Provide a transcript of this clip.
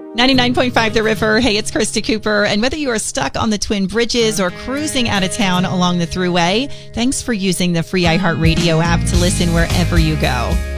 99.5 The River. Hey, it's Krista Cooper. And whether you are stuck on the Twin Bridges or cruising out of town along the Thruway, thanks for using the free iHeartRadio app to listen wherever you go.